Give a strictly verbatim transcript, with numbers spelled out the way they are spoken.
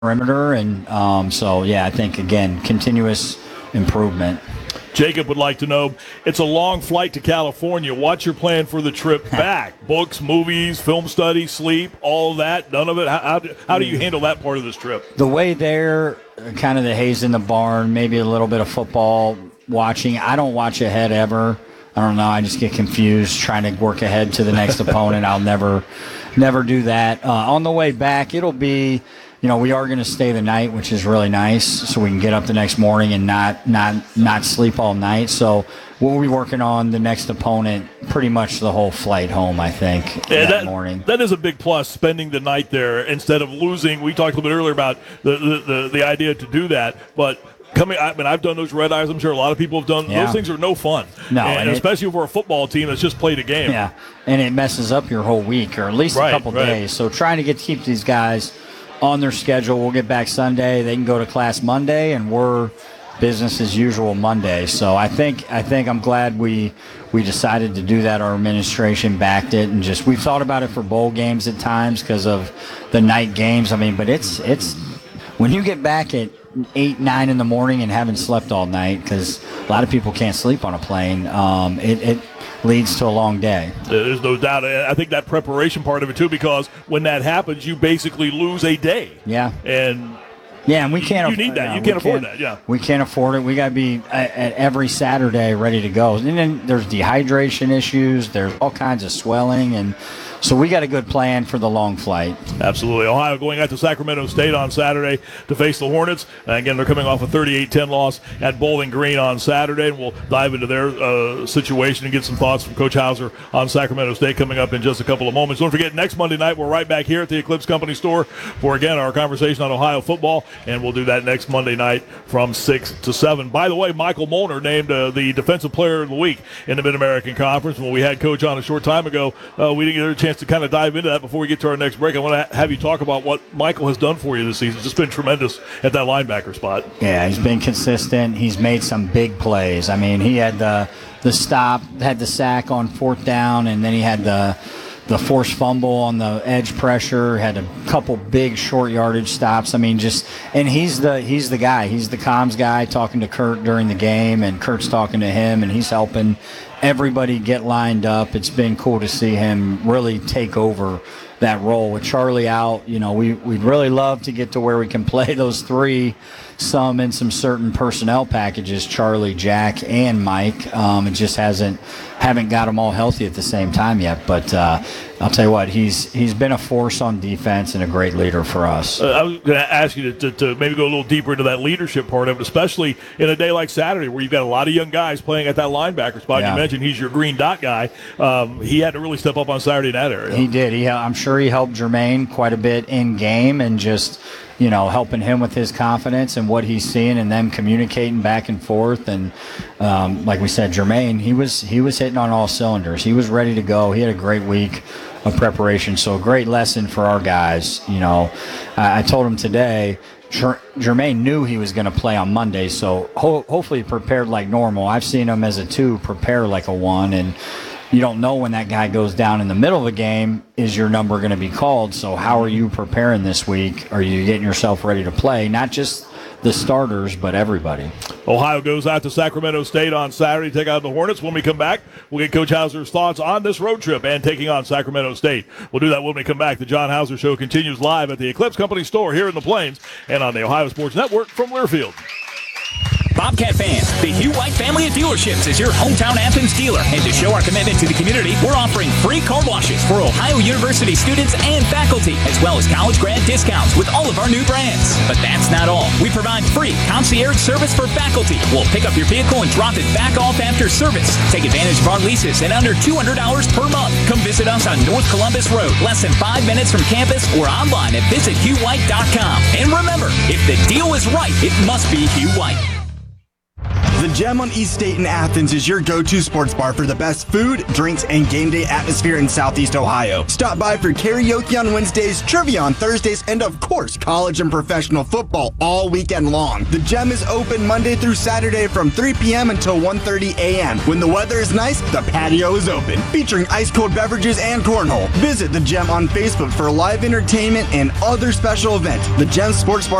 perimeter. And um, so, yeah, I think, again, continuous improvement. Jacob would like to know, it's a long flight to California. What's your plan for the trip back? Books, movies, film study, sleep, all that, none of it? How, how, how do you handle that part of this trip? The way there, kind of the haze in the barn, maybe a little bit of football watching. I don't watch ahead ever. I don't know. I just get confused trying to work ahead to the next opponent. I'll never, never do that. Uh, on the way back, it'll be, you know, we are going to stay the night, which is really nice, so we can get up the next morning and not not not sleep all night. So we'll be working on the next opponent pretty much the whole flight home, I think, yeah, that, that morning. That is a big plus, spending the night there instead of losing. We talked a little bit earlier about the the, the, the idea to do that, but coming, I mean, I've done those red eyes. I'm sure a lot of people have done. Yeah. Those things are no fun. No, and, and it, especially for a football team that's just played a game. Yeah, and it messes up your whole week or at least right, a couple right. days. So trying to get to keep these guys on their schedule. We'll get back Sunday. They can go to class Monday, and we're business as usual Monday. So I think I think I'm glad we we decided to do that. Our administration backed it, and just we've thought about it for bowl games at times because of the night games. I mean, but it's it's when you get back at eight, nine in the morning and haven't slept all night, because a lot of people can't sleep on a plane. Um, it, it leads to a long day. There's no doubt. I think that preparation part of it too, because when that happens, you basically lose a day. Yeah. And yeah, and we can't. You need that. No, you can't afford can't, that. Yeah. We can't afford it. We got to be at, at every Saturday ready to go. And then there's dehydration issues. There's all kinds of swelling, and so we got a good plan for the long flight. Absolutely. Ohio going out to Sacramento State on Saturday to face the Hornets. And again, they're coming off a thirty-eight ten loss at Bowling Green on Saturday. And we'll dive into their uh, situation and get some thoughts from Coach Hauser on Sacramento State coming up in just a couple of moments. Don't forget, next Monday night, we're right back here at the Eclipse Company store for, again, our conversation on Ohio football. And we'll do that next Monday night from six to seven. By the way, Michael Molnar named uh, the Defensive Player of the Week in the Mid-American Conference. When we had Coach on a short time ago, uh, we didn't get a chance to kind of dive into that before we get to our next break. I want to have you talk about what Michael has done for you this season. It's just been tremendous at that linebacker spot. Yeah, he's been consistent. He's made some big plays. I mean, he had the the stop, had the sack on fourth down, and then he had the the forced fumble on the edge pressure, had a couple big short yardage stops. I mean, just and he's the he's the guy. He's the comms guy talking to Kurt during the game, and Kurt's talking to him, and he's helping everybody get lined up. It's been cool to see him really take over that role. With Charlie out, you know, we, we'd really love to get to where we can play those three, some in some certain personnel packages, Charlie, Jack, and Mike. Um, it just hasn't haven't got them all healthy at the same time yet. But uh, I'll tell you what, he's he's been a force on defense and a great leader for us. Uh, I was going to ask you to, to, to maybe go a little deeper into that leadership part of it, especially in a day like Saturday where you've got a lot of young guys playing at that linebacker spot. Yeah. You mentioned he's your green dot guy. Um, he had to really step up on Saturday in that area. He did. He, I'm sure he helped Jermaine quite a bit in game, and just, you know, helping him with his confidence and what he's seeing, and them communicating back and forth. And um, like we said, Jermaine, he was he was hitting on all cylinders. He was ready to go. He had a great week of preparation. So a great lesson for our guys. You know, I, I told him today, Jer- Jermaine knew he was going to play on Monday, so ho- hopefully prepared like normal. I've seen him as a two prepare like a one, and you don't know when that guy goes down in the middle of the game, is your number going to be called? So how are you preparing this week? Are you getting yourself ready to play? Not just the starters, but everybody. Ohio goes out to Sacramento State on Saturday to take out the Hornets. When we come back, we'll get Coach Hauser's thoughts on this road trip and taking on Sacramento State. We'll do that when we come back. The John Hauser Show continues live at the Eclipse Company store here in the Plains and on the Ohio Sports Network from Learfield. Bobcat fans, the Hugh White family of dealerships is your hometown Athens dealer. And to show our commitment to the community, we're offering free car washes for Ohio University students and faculty, as well as college grad discounts with all of our new brands. But that's not all. We provide free concierge service for faculty. We'll pick up your vehicle and drop it back off after service. Take advantage of our leases at under two hundred dollars per month. Come visit us on North Columbus Road, less than five minutes from campus, or online at visit hugh white dot com. And remember, if the deal is right, it must be Hugh White. The Gem on East State in Athens is your go-to sports bar for the best food, drinks, and game day atmosphere in Southeast Ohio. Stop by for karaoke on Wednesdays, trivia on Thursdays, and of course, college and professional football all weekend long. The Gem is open Monday through Saturday from three p.m. until one thirty a.m. When the weather is nice, the patio is open, featuring ice-cold beverages and cornhole. Visit The Gem on Facebook for live entertainment and other special events. The Gem Sports Bar